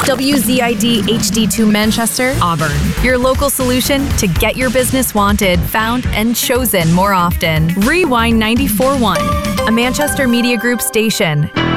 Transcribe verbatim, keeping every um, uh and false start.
W Z I D H D two Manchester, Auburn. Your local solution to get your business wanted, found, and chosen more often. Rewind ninety-four point one, a Manchester Media Group station.